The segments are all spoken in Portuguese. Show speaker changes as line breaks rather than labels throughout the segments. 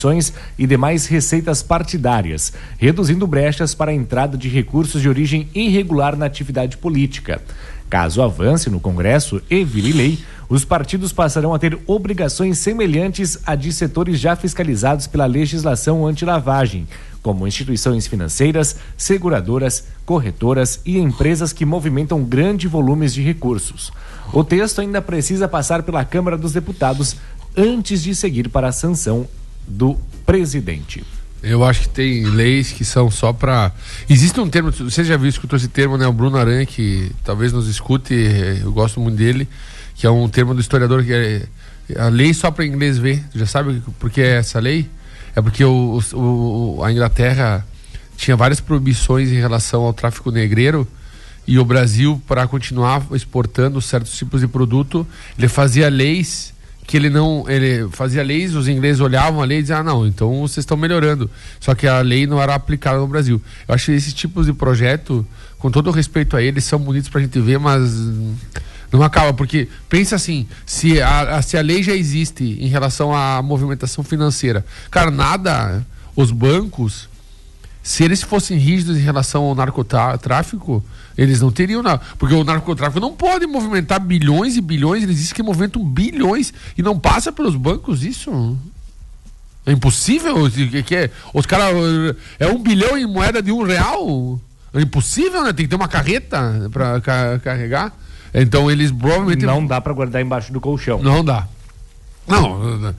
e demais receitas partidárias, reduzindo brechas para a entrada de recursos de origem irregular na atividade política. Caso avance no Congresso e vire lei, os partidos passarão a ter obrigações semelhantes a de setores já fiscalizados pela legislação anti-lavagem, como instituições financeiras, seguradoras, corretoras e empresas que movimentam grandes volumes de recursos. O texto ainda precisa passar pela Câmara dos Deputados antes de seguir para a sanção do presidente.
Eu acho que tem leis que são só para... Existe um termo, você já viu, escutou esse termo, né? O Bruno Aranha, que talvez nos escute, eu gosto muito dele, que é um termo do historiador, que é a lei só para inglês ver. Já sabe por que é essa lei? É porque a Inglaterra tinha várias proibições em relação ao tráfico negreiro, e o Brasil, para continuar exportando certos tipos de produto, ele fazia leis que ele fazia leis, os ingleses olhavam a lei e diziam, não, então vocês estão melhorando. Só que a lei não era aplicada no Brasil. Eu acho que esses tipos de projeto, com todo o respeito a eles, são bonitos pra gente ver, mas não acaba, porque pensa assim, se a lei já existe em relação à movimentação financeira, cara, os bancos, se eles fossem rígidos em relação ao narcotráfico, eles não teriam nada, porque o narcotráfico não pode movimentar bilhões e bilhões, eles dizem que movimentam bilhões e não passa pelos bancos, isso é impossível. Os caras, é 1 bilhão em moeda de R$1, é impossível, né? Tem que ter uma carreta para carregar, então eles provavelmente...
Não dá para guardar embaixo do colchão.
Não dá. Não.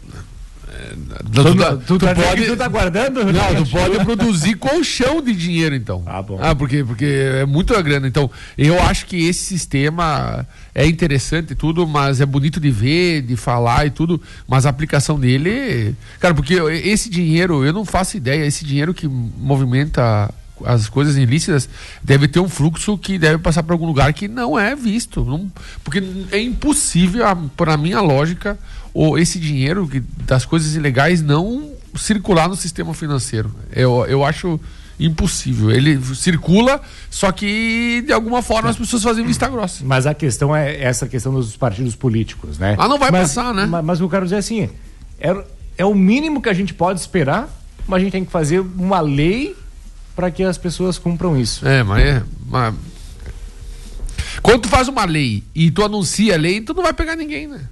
Tu tá guardando?
Não, tu pode produzir colchão de dinheiro, então.
Ah, bom.
Porque é muita grana. Então, eu acho que esse sistema é interessante e tudo, mas é bonito de ver, de falar e tudo, mas a aplicação dele... Cara, porque esse dinheiro, eu não faço ideia, esse dinheiro que movimenta as coisas ilícitas deve ter um fluxo que deve passar para algum lugar que não é visto. Porque é impossível, por a minha lógica, esse dinheiro das coisas ilegais não circular no sistema financeiro. Eu acho impossível. Ele circula, só que de alguma forma as pessoas fazem vista grossa.
Mas a questão é essa questão dos partidos políticos, né?
Não vai passar, né?
Mas o que eu quero dizer assim, é o mínimo que a gente pode esperar, mas a gente tem que fazer uma lei para que as pessoas cumpram isso.
Mas quando tu faz uma lei e tu anuncia a lei, tu não vai pegar ninguém, né?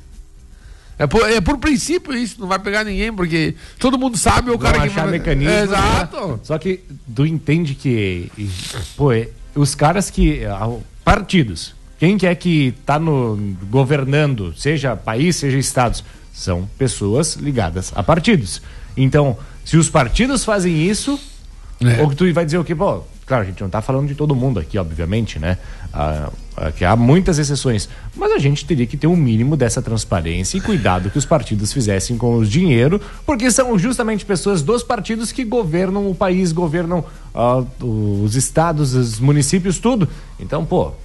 É por princípio isso, não vai pegar ninguém, porque todo mundo sabe o cara que
vai achar mecanismo.
Exato.
Né? Só que tu entende que os caras que partidos, quem que é que tá governando, seja país, seja estados, são pessoas ligadas a partidos. Então, se os partidos fazem isso, ou que tu vai dizer o quê? Pô, claro, a gente não tá falando de todo mundo aqui, obviamente, né? Que há muitas exceções, mas a gente teria que ter um mínimo dessa transparência e cuidado que os partidos fizessem com o dinheiro, porque são justamente pessoas dos partidos que governam o país, governam os estados, os municípios, tudo. Então,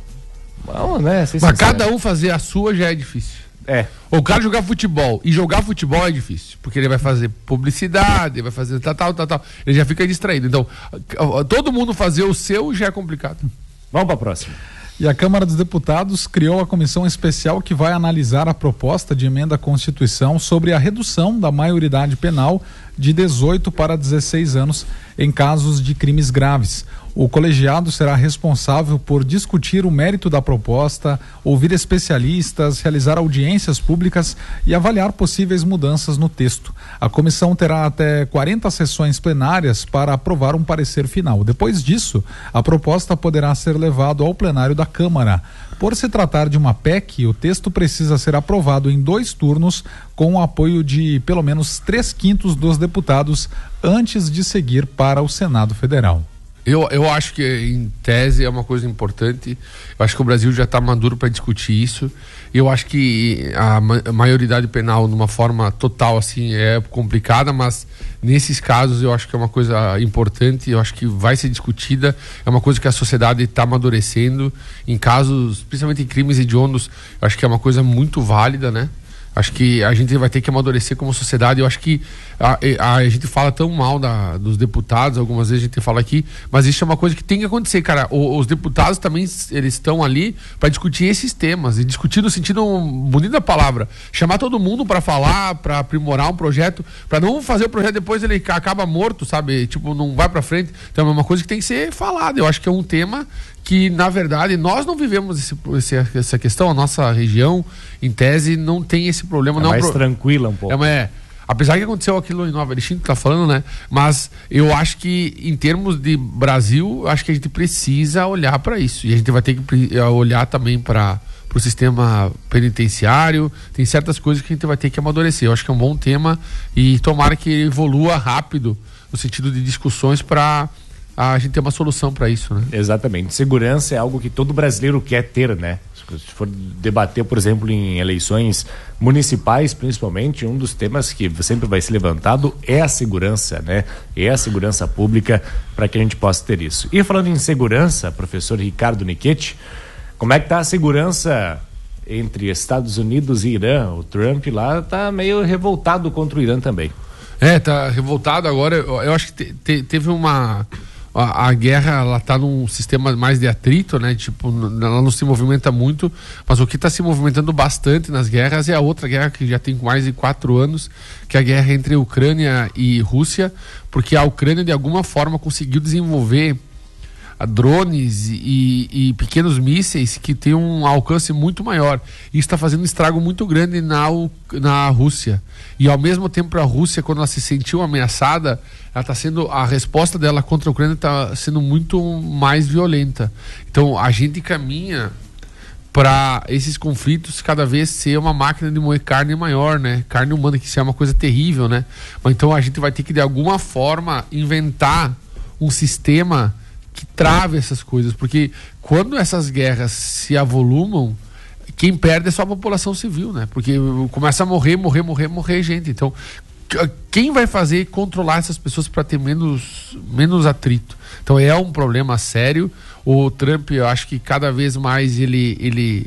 vamos, né?
Mas cada um fazer a sua já é difícil. O cara jogar futebol, e jogar futebol é difícil, porque ele vai fazer publicidade, vai fazer tal, ele já fica distraído. Então, todo mundo fazer o seu já é complicado.
Vamos para a próxima.
E a Câmara dos Deputados criou a comissão especial que vai analisar a proposta de emenda à Constituição sobre a redução da maioridade penal de 18 para 16 anos em casos de crimes graves. O colegiado será responsável por discutir o mérito da proposta, ouvir especialistas, realizar audiências públicas e avaliar possíveis mudanças no texto. A comissão terá até 40 sessões plenárias para aprovar um parecer final. Depois disso, a proposta poderá ser levada ao plenário da Câmara. Por se tratar de uma PEC, o texto precisa ser aprovado em 2 turnos com o apoio de pelo menos 3/5 dos deputados antes de seguir para o Senado Federal.
Eu acho que, em tese, é uma coisa importante. Eu acho que o Brasil já está maduro para discutir isso. Eu acho que a maioridade penal, numa forma total, assim, é complicada, mas nesses casos eu acho que é uma coisa importante. Eu acho que vai ser discutida. É uma coisa que a sociedade está amadurecendo. Em casos, principalmente em crimes hediondos, eu acho que é uma coisa muito válida, né? Acho que a gente vai ter que amadurecer como sociedade. Eu acho que a gente fala tão mal dos deputados, algumas vezes a gente fala aqui, mas isso é uma coisa que tem que acontecer, cara. Os deputados também, eles estão ali para discutir esses temas, e discutir no sentido bonito da palavra, chamar todo mundo para falar, para aprimorar um projeto, para não fazer o projeto depois ele acaba morto, sabe? Tipo, não vai para frente. Então é uma coisa que tem que ser falada. Eu acho que é um tema que, na verdade, nós não vivemos essa questão. A nossa região, em tese, não tem esse problema.
É mais tranquila um pouco.
Apesar que aconteceu aquilo em Nova Erechim, que tá falando, né? Mas eu acho que, em termos de Brasil, acho que a gente precisa olhar para isso. E a gente vai ter que olhar também para o sistema penitenciário. Tem certas coisas que a gente vai ter que amadurecer. Eu acho que é um bom tema e tomara que evolua rápido no sentido de discussões para a gente ter uma solução para isso, né?
Exatamente. Segurança é algo que todo brasileiro quer ter, né? Se for debater, por exemplo, em eleições municipais, principalmente, um dos temas que sempre vai ser levantado é a segurança, né? É a segurança pública, para que a gente possa ter isso. E falando em segurança, professor Ricardo Nichetti, como é que tá a segurança entre Estados Unidos e Irã? O Trump lá tá meio revoltado contra o Irã também.
Tá revoltado agora. Eu acho que teve uma... A guerra, ela tá num sistema mais de atrito, né? Tipo, ela não se movimenta muito, mas o que está se movimentando bastante nas guerras é a outra guerra que já tem mais de 4 anos, que é a guerra entre Ucrânia e Rússia, porque a Ucrânia de alguma forma conseguiu desenvolver drones e pequenos mísseis que têm um alcance muito maior. Isso está fazendo um estrago muito grande na Rússia. E ao mesmo tempo a Rússia, quando ela se sentiu ameaçada, a resposta dela contra a Ucrânia está sendo muito mais violenta. Então a gente caminha para esses conflitos cada vez ser uma máquina de moer carne maior, né? Carne humana, que isso é uma coisa terrível, né? Mas então a gente vai ter que de alguma forma inventar um sistema que trave essas coisas, porque quando essas guerras se avolumam, quem perde é só a população civil, né? Porque começa a morrer gente. Então, quem vai controlar essas pessoas para ter menos atrito? Então é um problema sério. O Trump, eu acho que cada vez mais ele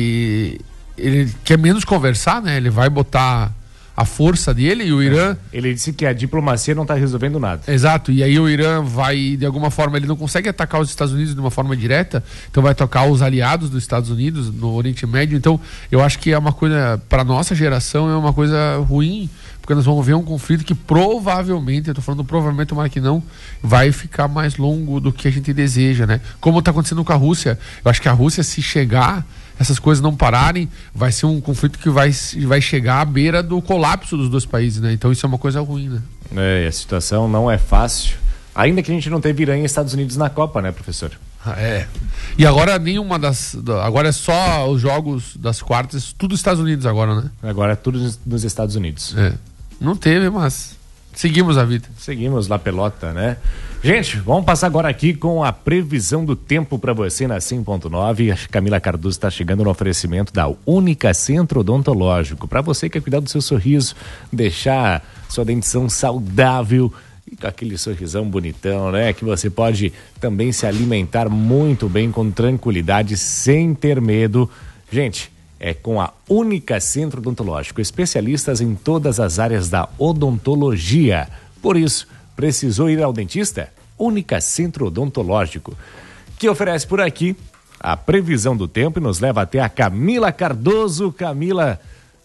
quer menos conversar, né? Ele vai botar a força dele, e o Irã...
Ele disse que a diplomacia não está resolvendo nada.
Exato, e aí o Irã vai, de alguma forma, ele não consegue atacar os Estados Unidos de uma forma direta, então vai atacar os aliados dos Estados Unidos no Oriente Médio. Então eu acho que é uma coisa, para nossa geração, é uma coisa ruim, porque nós vamos ver um conflito que provavelmente, eu estou falando provavelmente, tomara que não, vai ficar mais longo do que a gente deseja, né? Como está acontecendo com a Rússia. Eu acho que a Rússia, se chegar, essas coisas não pararem, vai ser um conflito que vai chegar à beira do colapso dos dois países, né? Então isso é uma coisa ruim, né?
A situação não é fácil, ainda que a gente não teve Irã e Estados Unidos na Copa, né, professor?
E agora agora é só os jogos das quartas, tudo Estados Unidos agora, né?
Agora é tudo nos Estados Unidos.
Não teve, mas seguimos a vida.
Seguimos lá pelota, né? Gente, vamos passar agora aqui com a previsão do tempo para você na 100.9. A Camila Cardoso está chegando no oferecimento da Única Centro Odontológico. Para você que quer cuidar do seu sorriso, deixar sua dentição saudável e com aquele sorrisão bonitão, né? Que você pode também se alimentar muito bem, com tranquilidade, sem ter medo. Gente, é com a Única Centro Odontológico, especialistas em todas as áreas da odontologia. Por isso, precisou ir ao dentista? Única Centro Odontológico, que oferece por aqui a previsão do tempo e nos leva até a Camila Cardoso. Camila,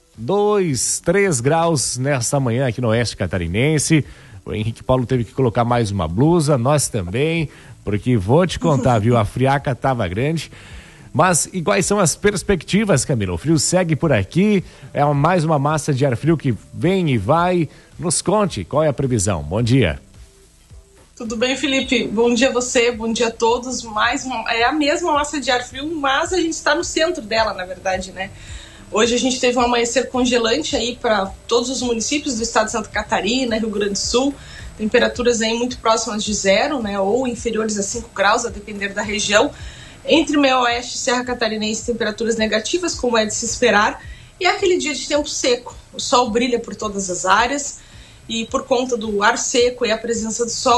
2-3 graus nesta manhã aqui no Oeste Catarinense. O Henrique Paulo teve que colocar mais uma blusa, nós também, porque vou te contar, viu? A friaca estava grande. Mas e quais são as perspectivas, Camila? O frio segue por aqui, é mais uma massa de ar frio que vem e vai. Nos conte, qual é a previsão? Bom dia.
Tudo bem, Felipe? Bom dia a você, bom dia a todos. É a mesma massa de ar frio, mas a gente está no centro dela, na verdade, né? Hoje a gente teve um amanhecer congelante aí para todos os municípios do estado de Santa Catarina, Rio Grande do Sul. Temperaturas aí muito próximas de zero, né? Ou inferiores a 5 graus, a depender da região. Entre Meio Oeste e Serra Catarinense, temperaturas negativas, como é de se esperar. E é aquele dia de tempo seco. O sol brilha por todas as áreas. E por conta do ar seco e a presença do sol,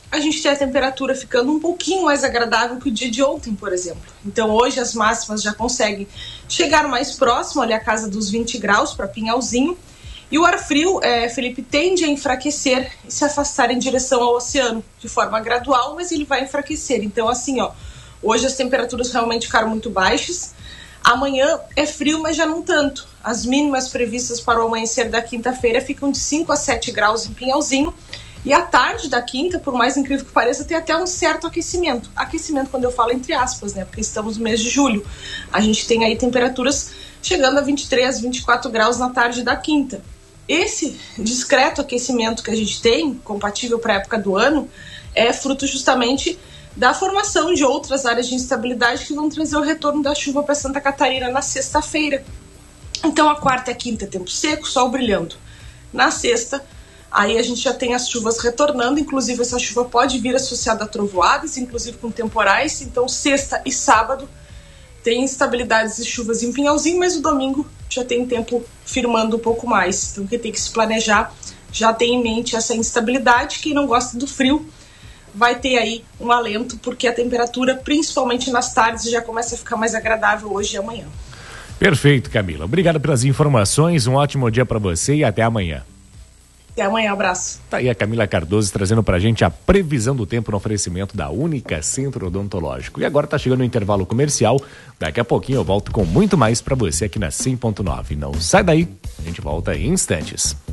a gente tem a temperatura ficando um pouquinho mais agradável que o dia de ontem, por exemplo. Então hoje as máximas já conseguem chegar mais próximo, ali a casa dos 20 graus para Pinhalzinho. E o ar frio, Felipe, tende a enfraquecer e se afastar em direção ao oceano, de forma gradual, mas ele vai enfraquecer. Então assim, hoje as temperaturas realmente ficaram muito baixas. Amanhã é frio, mas já não tanto. As mínimas previstas para o amanhecer da quinta-feira ficam de 5 a 7 graus em Pinhalzinho. E à tarde da quinta, por mais incrível que pareça, tem até um certo aquecimento. Aquecimento quando eu falo entre aspas, né? Porque estamos no mês de julho. A gente tem aí temperaturas chegando a 23, 24 graus na tarde da quinta. Esse discreto aquecimento que a gente tem, compatível para a época do ano, é fruto justamente da formação de outras áreas de instabilidade que vão trazer o retorno da chuva para Santa Catarina na sexta-feira. Então a quarta e a quinta é tempo seco, sol brilhando. Na sexta, aí a gente já tem as chuvas retornando, inclusive essa chuva pode vir associada a trovoadas, inclusive com temporais. Então sexta e sábado tem instabilidades e chuvas em Pinhalzinho, mas o domingo já tem tempo firmando um pouco mais. Então quem tem que se planejar já tem em mente essa instabilidade. Quem não gosta do frio vai ter aí um alento, porque a temperatura, principalmente nas tardes, já começa a ficar mais agradável hoje e amanhã.
Perfeito, Camila. Obrigado pelas informações, um ótimo dia para você e até amanhã.
Até amanhã, abraço.
Tá aí a Camila Cardoso trazendo pra gente a previsão do tempo no oferecimento da Única Centro Odontológico. E agora tá chegando o intervalo comercial, daqui a pouquinho eu volto com muito mais para você aqui na 100.9. Não sai daí, a gente volta em instantes.